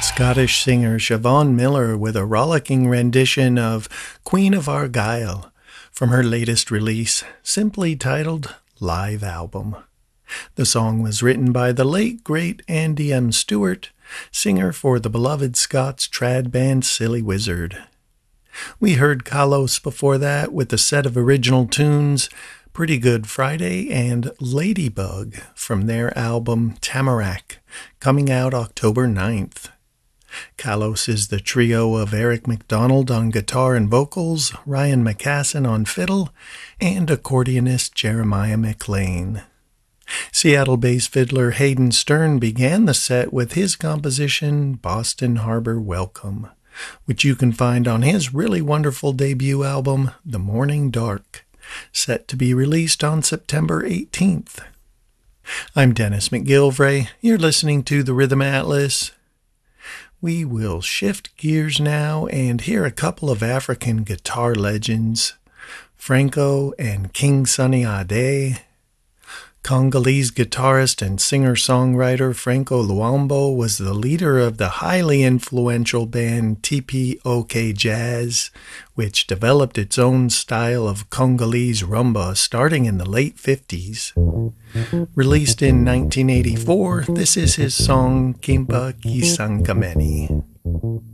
Scottish singer Siobhan Miller with a rollicking rendition of Queen of Argyll from her latest release, simply titled Live Album. The song was written by the late great Andy M. Stewart, singer for the beloved Scots trad band Silly Wizard. We heard Carlos before that with a set of original tunes, Pretty Good Friday and Ladybug from their album Tamarack, coming out October 9th. Carlos is the trio of Eric McDonald on guitar and vocals, Ryan McCassin on fiddle, and accordionist Jeremiah McLean. Seattle-based fiddler Hayden Stern began the set with his composition Boston Harbor Welcome, which you can find on his really wonderful debut album, The Morning Dark, set to be released on September 18th. I'm Dennis McGilvray. You're listening to The Rhythm Atlas. We will shift gears now and hear a couple of African guitar legends, Franco and King Sunny Ade. Congolese guitarist and singer-songwriter Franco Luambo was the leader of the highly influential band TPOK Jazz, which developed its own style of Congolese rumba starting in the late 50s. Released in 1984, this is his song Kimpa Kisankameni.